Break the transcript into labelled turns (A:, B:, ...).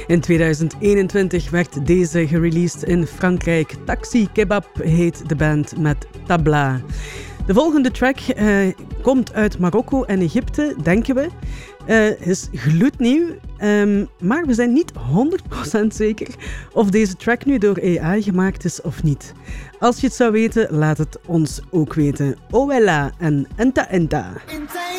A: In 2021 werd deze gereleased in Frankrijk. Taxi Kebab heet de band met Tabla. De volgende track komt uit Marokko en Egypte, denken we. Is gloednieuw, maar we zijn niet 100% zeker of deze track nu door AI gemaakt is of niet. Als je het zou weten, laat het ons ook weten. Owella en Enta Enta.